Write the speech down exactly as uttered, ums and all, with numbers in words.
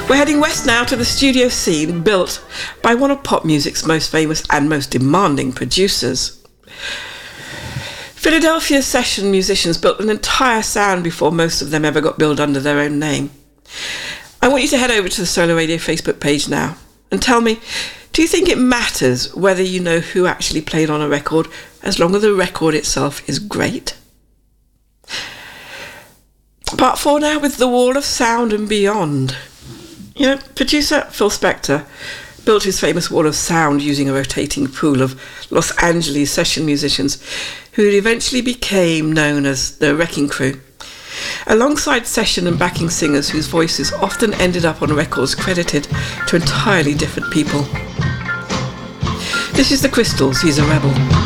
We're heading west now to the studio scene built by one of pop music's most famous and most demanding producers. Philadelphia's session musicians built an entire sound before most of them ever got billed under their own name. I want you to head over to the Solar Radio Facebook page now and tell me, do you think it matters whether you know who actually played on a record as long as the record itself is great? Part four now with The Wall of Sound and Beyond. You know, producer Phil Spector built his famous Wall of Sound using a rotating pool of Los Angeles session musicians who eventually became known as the Wrecking Crew, alongside session and backing singers whose voices often ended up on records credited to entirely different people. This is The Crystals, He's a Rebel.